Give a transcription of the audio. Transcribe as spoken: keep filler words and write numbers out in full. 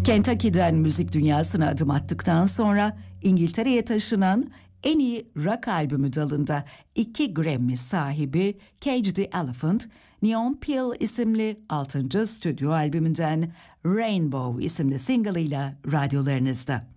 Kentucky'den müzik dünyasına adım attıktan sonra İngiltere'ye taşınan en iyi rock albümü dalında iki Grammy sahibi Cage the Elephant, Neon Pill isimli altıncı stüdyo albümünden Rainbow isimli single'ıyla radyolarınızda.